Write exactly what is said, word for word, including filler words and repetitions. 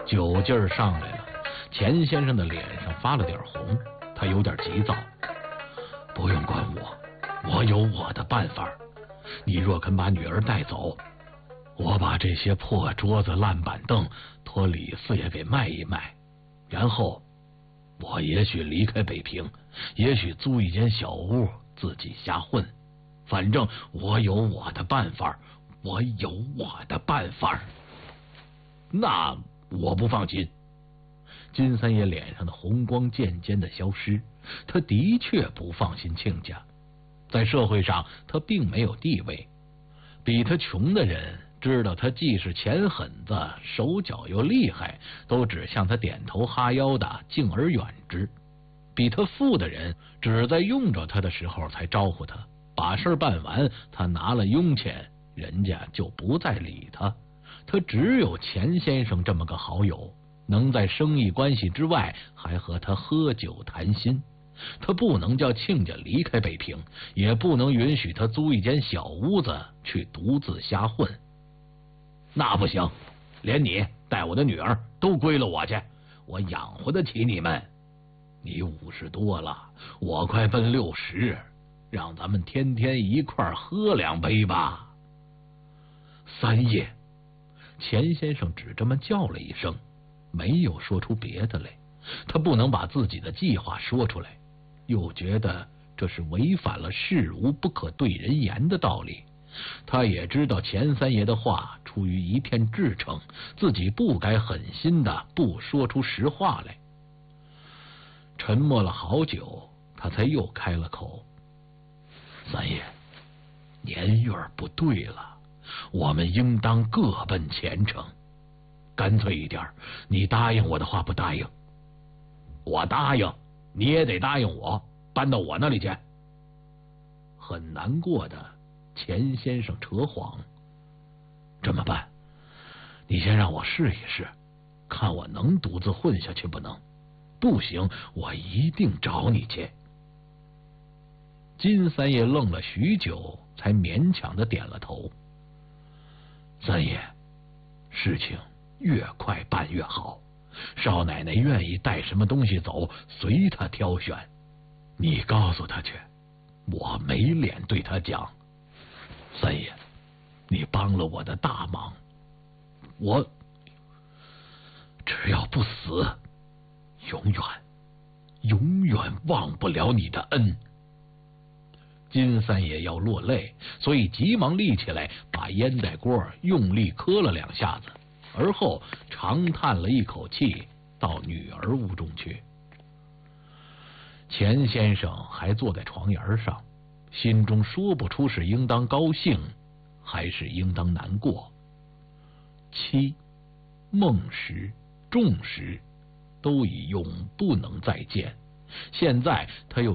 酒劲儿上来了，钱先生的脸上发了点红，他有点急躁。不用管我，我有我的办法。你若肯把女儿带走，我把这些破桌子烂板凳托李四爷给卖一卖，然后我也许离开北平，也许租一间小屋自己瞎混，反正我有我的办法，我有我的办法。那我不放心。金三爷脸上的红光渐渐的消失，他的确不放心亲家。在社会上他并没有地位，比他穷的人知道他既是钱狠子，手脚又厉害，都只向他点头哈腰的敬而远之。比他富的人只在用着他的时候才招呼他，把事办完，他拿了佣钱，人家就不再理他。他只有钱先生这么个好友，能在生意关系之外还和他喝酒谈心。他不能叫亲家离开北平，也不能允许他租一间小屋子去独自瞎混。那不行，连你带我的女儿都归了我去，我养活得起你们。你五十多了，我快奔六十，让咱们天天一块喝两杯吧。三爷，钱先生只这么叫了一声，没有说出别的来。他不能把自己的计划说出来，又觉得这是违反了事无不可对人言的道理。他也知道钱三爷的话出于一片至诚，自己不该狠心的不说出实话来。沉默了好久，他才又开了口：三爷，年月不对了，我们应当各奔前程。干脆一点，你答应我的话不答应？我答应，你也得答应我，搬到我那里去。很难过的钱先生扯谎。这么办？你先让我试一试，看我能独自混下去不能？不行，我一定找你去。金三爷愣了许久，才勉强的点了头。三爷，事情越快办越好，少奶奶愿意带什么东西走，随她挑选。你告诉她去，我没脸对她讲。三爷，你帮了我的大忙，我只要不死，永远永远忘不了你的恩。金三爷要落泪，所以急忙立起来，把烟袋锅用力磕了两下子，而后长叹了一口气，到女儿屋中去。钱先生还坐在床沿上，心中说不出是应当高兴还是应当难过。妻、孟时、仲时都已永不能再见，现在他又